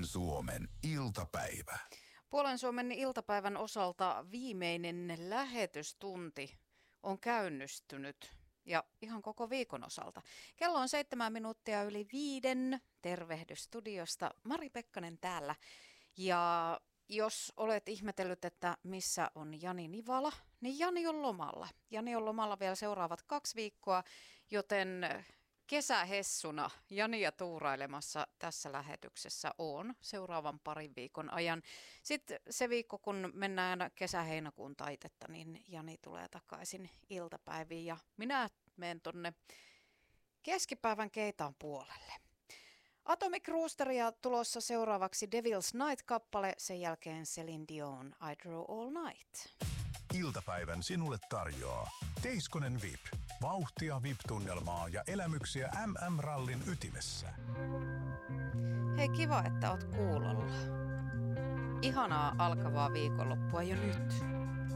Suomen iltapäivä. Puolen Suomen iltapäivän osalta viimeinen lähetystunti on käynnistynyt ja ihan koko viikon osalta. Kello on 7:07. Tervehdys studiosta. Mari Pekkanen täällä. Ja jos olet ihmetellyt, että missä on Jani Nivala, niin Jani on lomalla. Jani on lomalla vielä seuraavat 2 viikkoa, joten kesähessuna Jania tuurailemassa tässä lähetyksessä on seuraavan parin viikon ajan. Sitten se viikko, kun mennään kesä-heinäkuun taitetta, niin Jani tulee takaisin iltapäiviin ja minä menen tonne keskipäivän keitaan puolelle. Atomic Roosteria tulossa seuraavaksi Devil's Night-kappale, sen jälkeen Celine Dion I Draw All Night. Iltapäivän sinulle tarjoaa Teiskonen VIP. Vauhtia, VIP-tunnelmaa ja elämyksiä MM-rallin ytimessä. Hei, kiva, että oot kuulolla. Ihanaa alkavaa viikonloppua jo nyt.